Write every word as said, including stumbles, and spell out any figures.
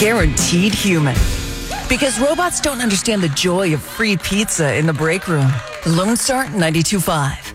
guaranteed human. Because robots don't understand the joy of free pizza in the break room. Lone Star ninety-two point five.